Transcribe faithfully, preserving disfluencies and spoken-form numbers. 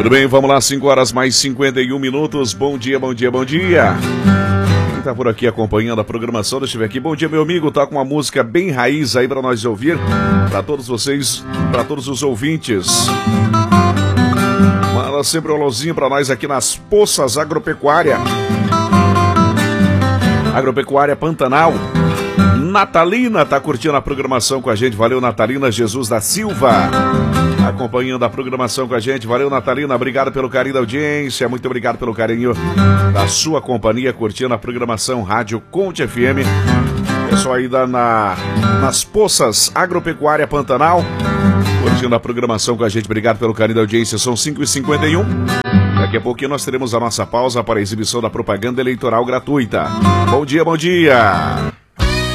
Tudo bem, vamos lá, cinco horas mais cinquenta e um minutos. Bom dia, bom dia, bom dia. Quem tá por aqui acompanhando a programação, deixa eu ver aqui. Bom dia, meu amigo, tá com uma música bem raiz aí pra nós ouvir, pra todos vocês, pra todos os ouvintes. Manda sempre um alôzinho pra nós aqui nas Poças Agropecuária. Agropecuária Pantanal. Natalina tá curtindo a programação com a gente. Valeu, Natalina Jesus da Silva, acompanhando a programação com a gente. Valeu, Natalina, obrigado pelo carinho da audiência. Muito obrigado pelo carinho da sua companhia, curtindo a programação Rádio Conte F M. Pessoal aí da, na, nas Poças Agropecuária Pantanal, curtindo a programação com a gente. Obrigado pelo carinho da audiência. São cinco e cinquenta e um. Daqui a pouquinho nós teremos a nossa pausa para a exibição da propaganda eleitoral gratuita. Bom dia, bom dia.